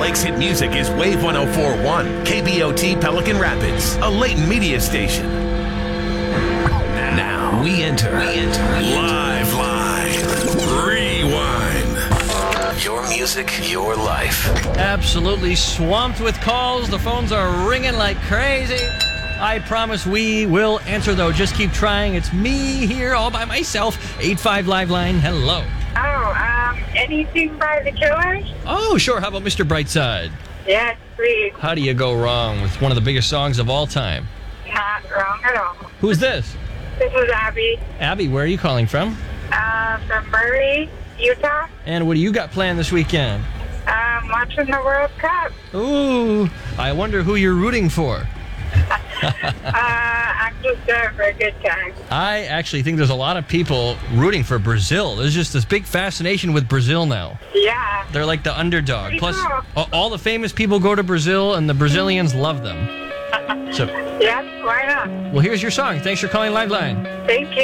Lakes Hit Music is Wave 104.1, KBOT Pelican Rapids, a Leighton media station. Now we enter Live Rewind. Your music, your life. Absolutely swamped with calls. The phones are ringing like crazy. I promise we will answer, though. Just keep trying. It's me here all by myself. 85 Live Line. Hello. Anything by the Killers? Oh, sure. How about Mr. Brightside? Yes, please. How do you go wrong with one of the biggest songs of all time? Not wrong at all. Who's this? This is Abby. Abby, where are you calling from? From Murray, Utah. And what do you got planned this weekend? Watching the World Cup. Ooh, I wonder who you're rooting for. I'm just there for a good time. I actually think there's a lot of people rooting for Brazil. There's just this big fascination with Brazil now. Yeah. They're like the underdog. Pretty Plus, cool. all the famous people go to Brazil, and the Brazilians love them. So, Yes, why not? well, here's your song. Thanks for calling Live Line. Thank you.